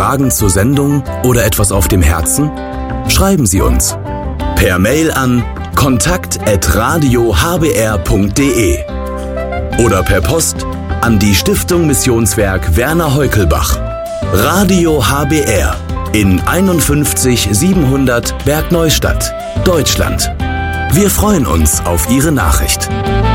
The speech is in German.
Fragen zur Sendung oder etwas auf dem Herzen? Schreiben Sie uns per Mail an kontakt@radiohbr.de oder per Post an die Stiftung Missionswerk Werner Heukelbach. Radio HBR in 51 700 Bergneustadt, Deutschland. Wir freuen uns auf Ihre Nachricht.